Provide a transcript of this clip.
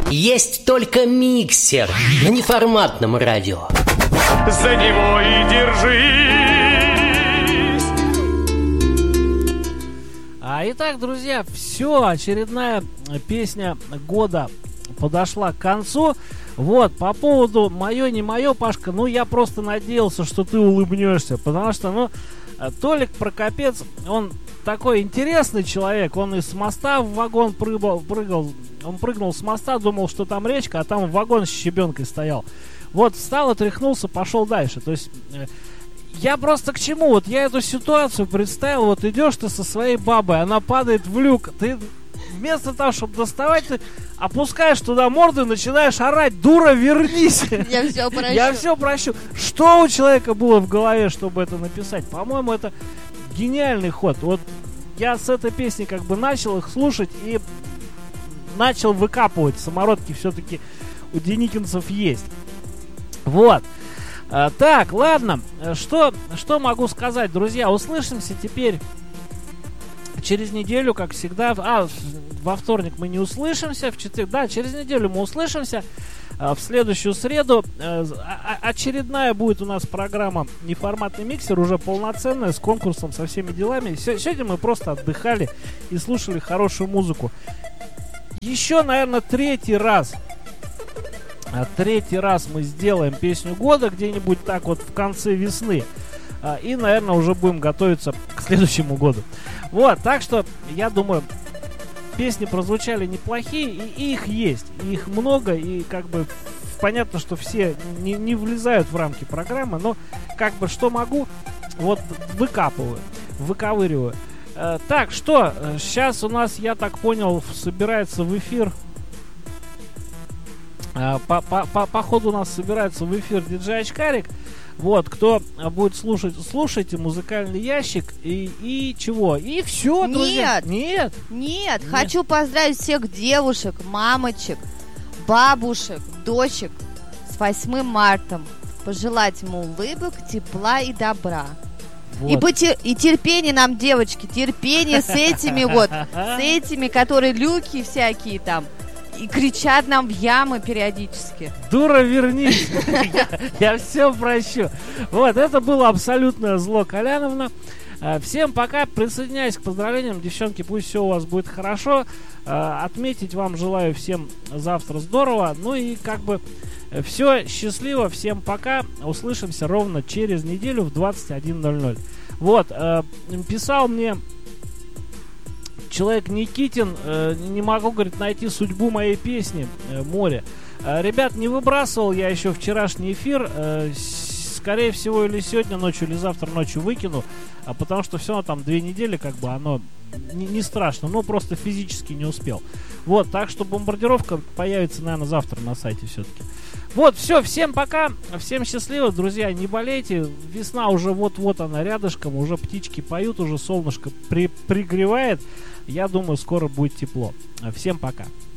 Есть только миксер на неформатном радио. За него и держись. Итак, друзья, все, очередная песня года подошла к концу. Вот, по поводу мое, не мое, Пашка, я просто надеялся, что ты улыбнешься, потому что, Толик Прокопец, он такой интересный человек, он из моста в вагон прыгал, он прыгнул с моста, думал, что там речка, а там вагон с щебенкой стоял. Вот, встал, отряхнулся, пошел дальше. То есть, я просто к чему? Вот я эту ситуацию представил, вот идешь ты со своей бабой, она падает в люк, ты вместо того, чтобы доставать, ты опускаешь туда морду и начинаешь орать: дура, вернись! Я все прощу. Я все прощу. Что у человека было в голове, чтобы это написать? По-моему, это гениальный ход. Вот я с этой песни как бы начал их слушать и начал выкапывать. Самородки все-таки у деникинцев есть. Вот. Так, ладно. Что могу сказать, друзья? Услышимся теперь через неделю, как всегда. Во вторник мы не услышимся. В четверг, да, через неделю мы услышимся. В следующую среду очередная будет у нас программа «Неформатный миксер», уже полноценная, с конкурсом, со всеми делами. Сегодня мы просто отдыхали и слушали хорошую музыку. Еще, наверное, третий раз мы сделаем песню года где-нибудь так вот в конце весны. И, наверное, уже будем готовиться к следующему году. Вот, так что, я думаю, песни прозвучали неплохие, и их есть, и их много, и как бы понятно, что все не влезают в рамки программы, но как бы что могу, вот выковыриваю. Так, что, сейчас у нас, я так понял, собирается в эфир, походу у нас собирается в эфир диджей Очкарик. Вот, кто будет слушайте музыкальный ящик и чего? И все, друзья. Нет. Хочу поздравить всех девушек, мамочек, бабушек, дочек с 8 марта. Пожелать им улыбок, тепла и добра. Вот. И терпение нам, девочки, терпение с этими, которые люки всякие там. И кричат нам в ямы периодически. Дура, вернись. Я все прощу. Вот, это было абсолютное зло Коляновна. Всем пока. Присоединяюсь к поздравлениям. Девчонки, пусть все у вас будет хорошо. Отметить вам желаю всем завтра здорово. Ну и как бы все, счастливо. Всем пока. Услышимся ровно через неделю в 21:00. Вот, писал мне человек Никитин: не могу, говорит, найти судьбу моей песни «Море». Ребят, не выбрасывал я еще вчерашний эфир. Скорее всего, или сегодня ночью, или завтра ночью выкину. Потому что все равно там 2 недели, как бы оно не страшно. Но просто физически не успел. Вот, так что бомбардировка появится, наверное, завтра на сайте все-таки. Вот, все, всем пока, всем счастливо, друзья, не болейте. Весна уже вот-вот она рядышком, уже птички поют, уже солнышко пригревает. Я думаю, скоро будет тепло. Всем пока.